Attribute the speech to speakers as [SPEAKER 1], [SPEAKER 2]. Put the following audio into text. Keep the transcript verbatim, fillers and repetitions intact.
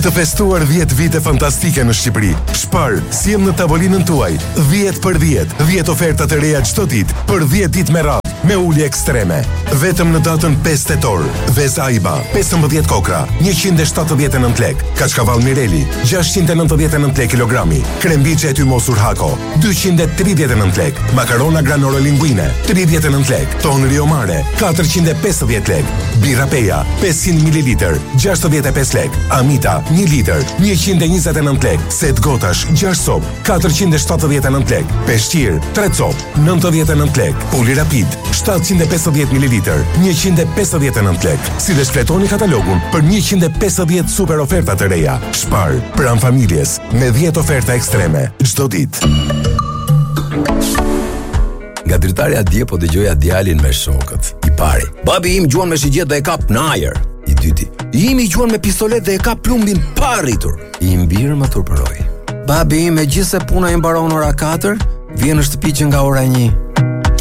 [SPEAKER 1] Për të festuar dhjetë vite fantastike në Shqipëri, Spar sjell në tavolinën tuaj dhjetë për dhjetë, dhjetë oferta të reja çdo ditë për dhjetë ditë me radhë me ulje ekstreme. Vetëm në datën pesë tetor, Vez Aiba, pesëmbëdhjetë kokra, njëqind e shtatëdhjetë e nëntë lekë, Kaçkavall Mireli, gjashtëqind e nëntëdhjetë e nëntë lekë kilogrami, krembiçe e tymosur Hako, dyqind e tridhjetë e nëntë lekë, makarona granore linguine, tridhjetë e nëntë lekë, ton Rio Mare, katërqind e pesëdhjetë lekë, birra Peja, pesëqind mililitër, gjashtëdhjetë e pesë lekë, Amita, një litër, njëqind e njëzet e nëntë lekë, set gotash, gjashtë cop, katërqind e shtatëdhjetë e nëntë lekë, peshqir, tre cop, nëntëdhjetë e nëntë lekë, puli rapid, shtatëqind e pesëdhjetë mililitër, njëqind e pesëdhjetë e nëntë lekë. Si dhe shfletoni katalogun për njëqind e pesëdhjetë super oferta të reja. Spar, pranë familjes, me dhjetë oferta ekstreme çdo ditë.
[SPEAKER 2] Nga dritarja dje po dëgjoja djalin me shokët. I pari: "Babi im gjuan me shigjet dhe e kap në ajër." I dyti: "Imi gjuan me pistolet dhe e kap plumbin pa arritur." I mbirë më turpëroi: "Babi im megjithse puna i mbaron ora katër, vjen në shtëpi që nga ora një."